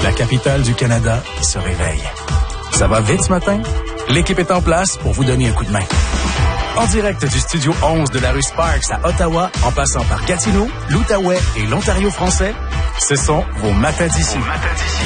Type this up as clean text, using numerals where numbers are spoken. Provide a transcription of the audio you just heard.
la capitale du Canada se réveille. Ça va vite ce matin? L'équipe est en place pour vous donner un coup de main. En direct du Studio 11 de la rue Sparks à Ottawa, en passant par Gatineau, l'Outaouais et l'Ontario français, ce sont vos matins d'ici.